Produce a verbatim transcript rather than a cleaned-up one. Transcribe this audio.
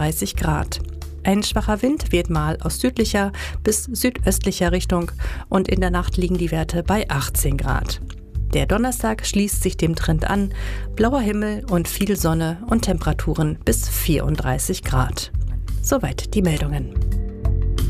einunddreißig Grad. Ein schwacher Wind weht mal aus südlicher bis südöstlicher Richtung und in der Nacht liegen die Werte bei achtzehn Grad. Der Donnerstag schließt sich dem Trend an, blauer Himmel und viel Sonne und Temperaturen bis vierunddreißig Grad. Soweit die Meldungen.